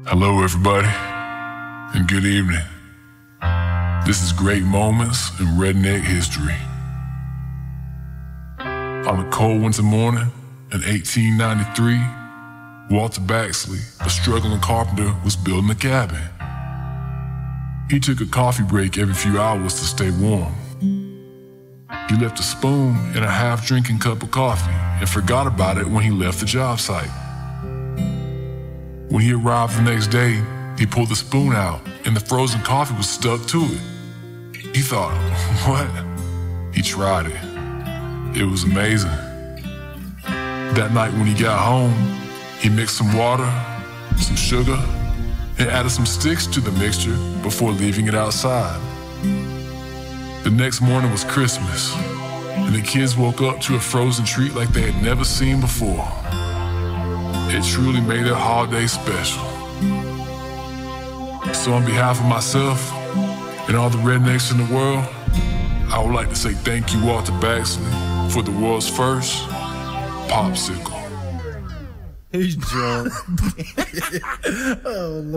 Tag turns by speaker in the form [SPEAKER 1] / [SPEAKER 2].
[SPEAKER 1] Hello, everybody, and good evening. This is Great Moments in Redneck History. On a cold winter morning in 1893, Walter Baxley, a struggling carpenter, was building a cabin. He took a coffee break every few hours to stay warm. He left a spoon in a half-drinking cup of coffee and forgot about it when he left the job site. When he arrived the next day, he pulled the spoon out and the frozen coffee was stuck to it. He thought, what? He tried it. It was amazing. That night when he got home, he mixed some water, some sugar, and added some sticks to the mixture before leaving it outside. The next morning was Christmas, and the kids woke up to a frozen treat like they had never seen before. It truly made their holiday special. So on behalf of myself and all the rednecks in the world, I would like to say thank you, Walter Baxley, for the world's first popsicle.
[SPEAKER 2] He's drunk. Oh,